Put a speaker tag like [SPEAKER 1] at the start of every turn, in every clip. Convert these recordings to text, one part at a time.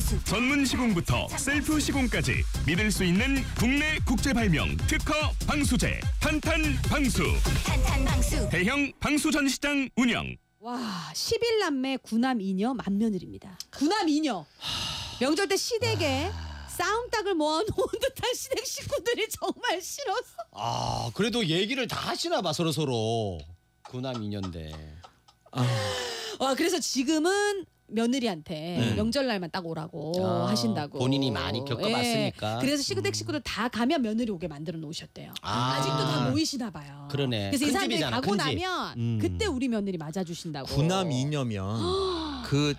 [SPEAKER 1] 방수.
[SPEAKER 2] 전문 시공부터 셀프 시공까지 믿을 수 있는 국내 국제 발명 특허 방수제 탄탄 방수.
[SPEAKER 1] 탄탄 방수.
[SPEAKER 2] 대형 방수 전시장 운영.
[SPEAKER 3] 와, 11남매 9남 2녀 맏며느리입니다. 9남 2녀. 명절 때 시댁에 싸움닭을 모아놓은 듯한 시댁 식구들이 정말 싫었어.
[SPEAKER 4] 그래도 얘기를 다 하시나 봐 서로. 구남 인연데.
[SPEAKER 3] 와, 그래서 지금은 며느리한테 명절날만 딱 오라고 하신다고.
[SPEAKER 4] 본인이 많이 겪어봤으니까.
[SPEAKER 3] 그래서 시댁 식구들 다 가면 며느리 오게 만들어 놓으셨대요. 아직도 다 모이시나 봐요.
[SPEAKER 4] 그러네.
[SPEAKER 3] 그래서 이
[SPEAKER 4] 큰
[SPEAKER 3] 사람들이
[SPEAKER 4] 집이잖아,
[SPEAKER 3] 가고
[SPEAKER 4] 큰 집.
[SPEAKER 3] 나면 그때 우리 며느리 맞아주신다고.
[SPEAKER 5] 구남 이녀면 그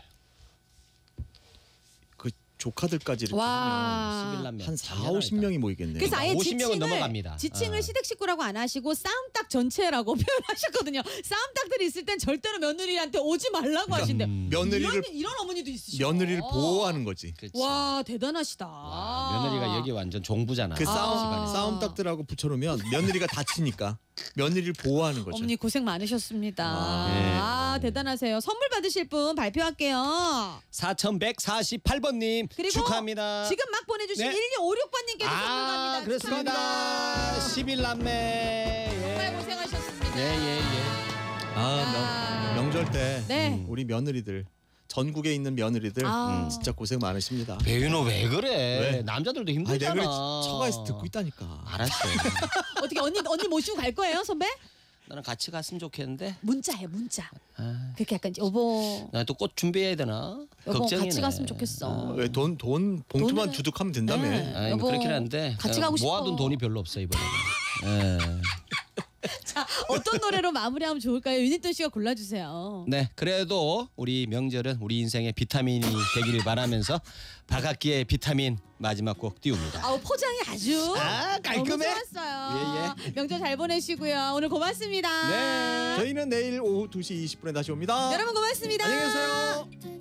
[SPEAKER 5] 조카들까지 이렇게
[SPEAKER 3] 와.
[SPEAKER 5] 하면 한 4, 50명이 모이겠네요.
[SPEAKER 3] 그래서 아예
[SPEAKER 4] 50명은 넘어갑니다.
[SPEAKER 3] 지칭을 시댁 식구라고 안 하시고 싸움닭 전체라고 표현하셨거든요. 싸움닭들이 있을 땐 절대로 며느리한테 오지 말라고 하신대요. 이런 어머니도 있으시죠.
[SPEAKER 5] 며느리를 보호하는 거지.
[SPEAKER 4] 그치.
[SPEAKER 3] 와, 대단하시다.
[SPEAKER 4] 며느리가 여기 완전 종부잖아.
[SPEAKER 5] 그 싸움닭들하고 붙여놓으면 며느리가 다치니까 며느리를 보호하는 거죠.
[SPEAKER 3] 어머니 고생 많으셨습니다. 대단하세요. 선물 받으실 분 발표할게요.
[SPEAKER 4] 4148번님
[SPEAKER 3] 그리고
[SPEAKER 4] 축하합니다.
[SPEAKER 3] 지금 막 보내주신
[SPEAKER 4] 네.
[SPEAKER 3] 1656번님께도 선물 갑니다.
[SPEAKER 4] 그렇습니다. 11남매.
[SPEAKER 3] 정말 고생하셨습니다.
[SPEAKER 4] 예.
[SPEAKER 5] 명절 때
[SPEAKER 3] 네.
[SPEAKER 5] 우리 며느리들 전국에 있는 며느리들 진짜 고생 많으십니다.
[SPEAKER 4] 배윤호 왜 그래?
[SPEAKER 5] 왜?
[SPEAKER 4] 남자들도
[SPEAKER 5] 아니
[SPEAKER 4] 힘들잖아.
[SPEAKER 5] 내가 처가에서 듣고 있다니까.
[SPEAKER 4] 알았어.
[SPEAKER 3] 어떻게 언니 모시고 갈 거예요, 선배?
[SPEAKER 4] 나는 같이 갔으면 좋겠는데.
[SPEAKER 3] 문자해, 문자. 그렇게 약간 여보.
[SPEAKER 4] 나 또 꽃 준비해야 되나?
[SPEAKER 3] 여보
[SPEAKER 4] 걱정이네.
[SPEAKER 3] 같이 갔으면 좋겠어.
[SPEAKER 5] 왜 돈 봉투만
[SPEAKER 3] 돈을-
[SPEAKER 5] 두둑하면 된다며.
[SPEAKER 3] 네.
[SPEAKER 4] 아니,
[SPEAKER 3] 여보,
[SPEAKER 4] 뭐 그렇긴 한데
[SPEAKER 3] 같이 가고 싶어.
[SPEAKER 4] 모아둔 돈이 별로 없어 이번에. 예.
[SPEAKER 3] 자, 어떤 노래로 마무리하면 좋을까요? 유니톤 씨가 골라주세요.
[SPEAKER 4] 네, 그래도 우리 명절은 우리 인생의 비타민이 되기를 바라면서 박학기의 비타민 마지막 곡 띄웁니다.
[SPEAKER 3] 포장이 아주
[SPEAKER 4] 깔끔해.
[SPEAKER 3] 너무 좋았어요. 명절 잘 보내시고요. 오늘 고맙습니다.
[SPEAKER 4] 네.
[SPEAKER 5] 저희는 내일 오후 2시 20분에 다시 옵니다.
[SPEAKER 3] 여러분 고맙습니다.
[SPEAKER 5] 안녕히 계세요.